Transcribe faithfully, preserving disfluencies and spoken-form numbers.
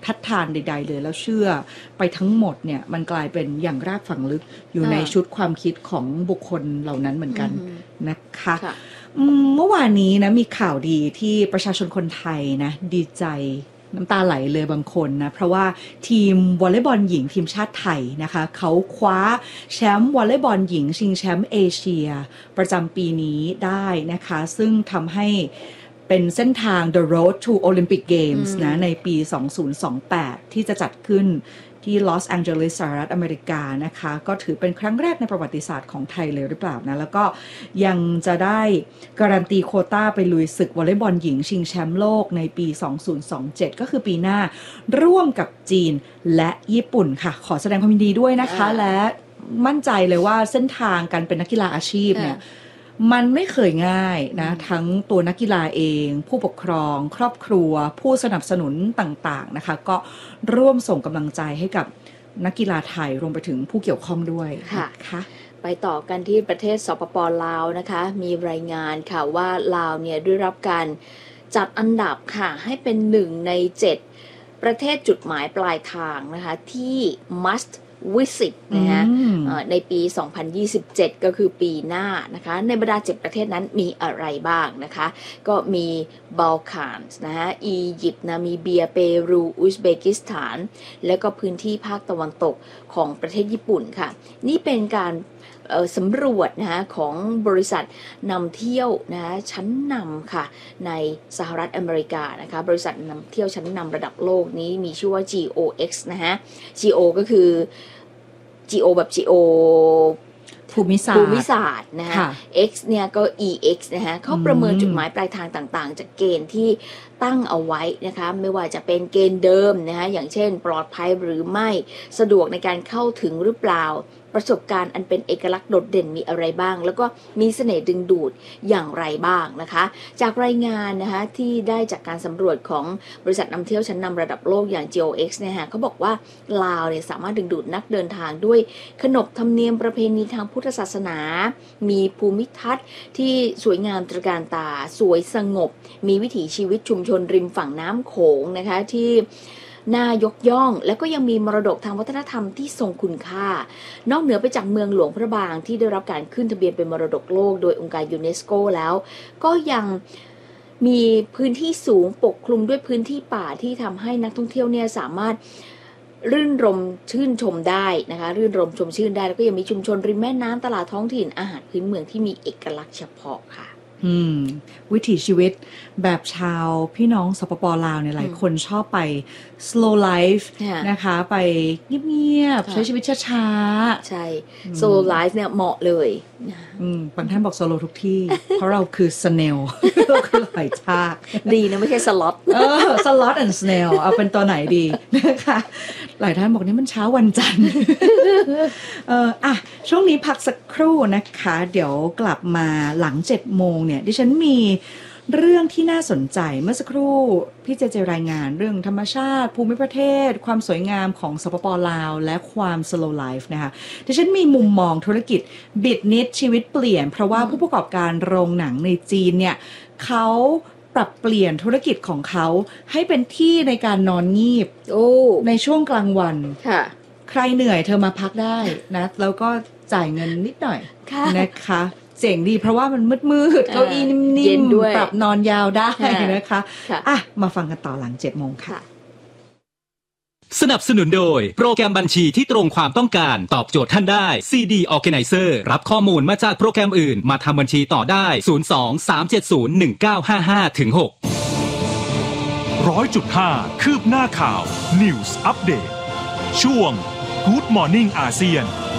ทัดทานใดๆเลยแล้วเชื่อไปทั้งหมดเนี่ยมันกลายเป็นอย่างรากฝังลึกอยู่ในชุดความคิดของบุคคลเหล่านั้นเหมือนกันนะคะเมื่อวานนี้นะมีข่าวดีที่ประชาชนคนไทยนะดีใจน้ำตาไหลเลยบางคนนะเพราะว่าทีมวอลเลย์บอลหญิงทีมชาติไทยนะคะเขาคว้าแชมป์วอลเลย์บอลหญิงชิงแชมป์เอเชียประจำปีนี้ได้นะคะซึ่งทำให้เป็นเส้นทาง The Road to Olympic Games นะในปีสองพันยี่สิบแปดที่จะจัดขึ้นที่ลอสแองเจลิสสหรัฐอเมริกานะคะก็ถือเป็นครั้งแรกในประวัติศาสตร์ของไทยเลยหรือเปล่านะแล้วก็ยังจะได้การันตีโควต้าไปลุยศึกวอลเลย์บอลหญิงชิงแชมป์โลกในปีสองพันยี่สิบเจ็ดก็คือปีหน้าร่วมกับจีนและญี่ปุ่นค่ะขอแสดงความยินดีด้วยนะคะและมั่นใจเลยว่าเส้นทางการเป็นนักกีฬาอาชีพเนี่ยมันไม่เคยง่ายนะทั้งตัวนักกีฬาเองผู้ปกครองครอบครัวผู้สนับสนุนต่างๆนะคะก็ร่วมส่งกำลังใจให้กับนักกีฬาไทยรวมไปถึงผู้เกี่ยวข้องด้วยค่ะไปต่อกันที่ประเทศสปป.ลาวนะคะมีรายงานค่ะว่าลาวเนี่ยได้รับการจัดอันดับค่ะให้เป็นหนึ่งในเจ็ดประเทศจุดหมายปลายทางนะคะที่ must visit นะฮะในปีสองพันยี่สิบเจ็ดก็คือปีหน้านะคะในบรรดาเจ็ดประเทศนั้นมีอะไรบ้างนะคะก็มีบัลกานส์นะฮะอียิปต์นามิเบียเปรูอุซเบกิสถานแล้วก็พื้นที่ภาคตะวันตกของประเทศญี่ปุ่นค่ะนี่เป็นการสำรวจนะฮะของบริษัทนำเที่ยวนะชั้นนำค่ะในสหรัฐอเมริกานะคะบริษัทนำเที่ยวชั้นนำระดับโลกนี้มีชื่อว่า จี โอ เอ็กซ์ นะฮะ จี โอ ก็คือ จี โอ แบบ จี โอภูมิศาสตร์ภูมิศาสตร์นะฮะ X เนี่ยก็ อี เอ็กซ์ นะฮะเขาประเมินจุดหมายปลายทางต่างๆจากเกณฑ์ที่ตั้งเอาไว้นะคะไม่ว่าจะเป็นเกณฑ์เดิมนะฮะอย่างเช่นปลอดภัยหรือไม่สะดวกในการเข้าถึงหรือเปล่าประสบการณ์อันเป็นเอกลักษณ์โดดเด่นมีอะไรบ้างแล้วก็มีเสน่ห์ดึงดูดอย่างไรบ้างนะคะจากรายงานนะคะที่ได้จากการสำรวจของบริษัทนำเที่ยวชั้นนำระดับโลกอย่าง จี โอ เอ็กซ์ เนี่ยฮะเขาบอกว่าลาวเนี่ยสามารถดึงดูดนักเดินทางด้วยขนบธรรมเนียมประเพณีทางพุทธศาสนามีภูมิทัศน์ที่สวยงามตระการตาสวยสงบมีวิถีชีวิตชุมชนริมฝั่งน้ำโขงนะคะที่น่ายกย่องและก็ยังมีมรดกทางวัฒนธรรมที่ทรงคุณค่านอกเหนือไปจากเมืองหลวงพระบางที่ได้รับการขึ้นทะเบียนเป็นมรดกโลกโดยองค์การยูเนสโกแล้วก็ยังมีพื้นที่สูงปกคลุมด้วยพื้นที่ป่าที่ทำให้นักท่องเที่ยวเนี่ยสามารถรื่นรมชื่นชมได้นะคะรื่นรมชมชื่นได้แล้วก็ยังมีชุมชนริมแม่น้ำตลาดท้องถิ่นอาหารพื้นเมืองที่มีเอกลักษณ์เฉพาะค่ะอืมวิถีชีวิตแบบชาวพี่น้องสปป.ลาวเนี่ยหลายคนชอบไป slow life นะคะไปเงียบๆใช้ชีวิตช้าๆใช่ slow life เนี่ยเหมาะเลยอืมบางท่านบอก slow ทุกที่ เพราะเราคือ snail เราคือหอยทากดีนะไม่ใช่ slot เออ slot and snail เอาเป็นตัวไหนดีนะคะหลายท่านบอกนี่มันเช้าวันจันทร์เอออ่ะช่วงนี้พักสักครู่นะคะเดี๋ยวกลับมาหลังเจ็ดโมงเนี่ยดิฉันมีเรื่องที่น่าสนใจเมื่อสักครู่พี่เจเจรายงานเรื่องธรรมชาติภูมิประเทศความสวยงามของสปป.ลาวและความ slow life นะคะดิฉันมีมุมมองธุรกิจบิดนิดชีวิตเปลี่ยนเพราะว่าผู้ประกอบการโรงหนังในจีนเนี่ยเขาปรับเปลี่ยนธุรกิจของเขาให้เป็นที่ในการนอนงีบในช่วงกลางวันใครเหนื่อยเธอมาพักได้นะแล้วก็จ่ายเงินนิดหน่อยนะคะเจ๋งดีเพราะว่ามันมืดๆเก้าอี้นิ่มๆปรับนอนยาวได้นะคะอ่ะมาฟังกันต่อหลังเจ็ดโมงค่ะสนับสนุนโดยโปรแกรมบัญชีที่ตรงความต้องการตอบโจทย์ท่านได้ ซี ดี Organizer รับข้อมูลมาจากโปรแกรมอื่นมาทำบัญชีต่อได้ศูนย์ สอง สาม เจ็ด ศูนย์ หนึ่ง เก้า ห้า ห้า ถึง หกร้อยจุดห้า คืบหน้าข่าว News Update ช่วง Good Morning อาเซียน